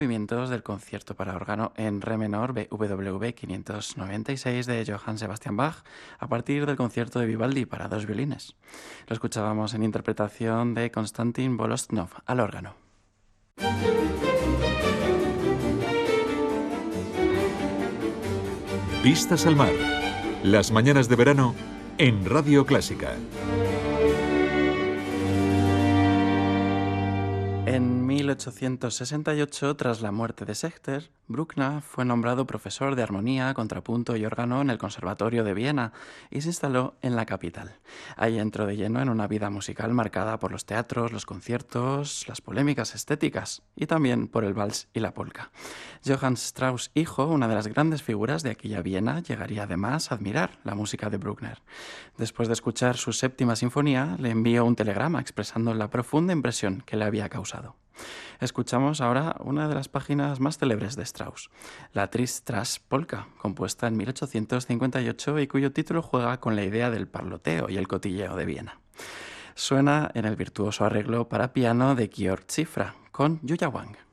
Movimientos del concierto para órgano en re menor BWV 596 de Johann Sebastian Bach a partir del concierto de Vivaldi para dos violines. Lo escuchábamos en interpretación de Konstantin Volostnov al órgano. Vistas al mar. Las mañanas de verano en Radio Clásica. En 1868, tras la muerte de Sechter, Bruckner fue nombrado profesor de armonía, contrapunto y órgano en el Conservatorio de Viena y se instaló en la capital. Ahí entró de lleno en una vida musical marcada por los teatros, los conciertos, las polémicas estéticas y también por el vals y la polka. Johann Strauss hijo, una de las grandes figuras de aquella Viena, llegaría además a admirar la música de Bruckner. Después de escuchar su séptima sinfonía, le envió un telegrama expresando la profunda impresión que le había causado. Escuchamos ahora una de las páginas más célebres de Strauss, la Triste Trash Polka, compuesta en 1858 y cuyo título juega con la idea del parloteo y el cotilleo de Viena. Suena en el virtuoso arreglo para piano de Georg Cifra, con Yuya Wang.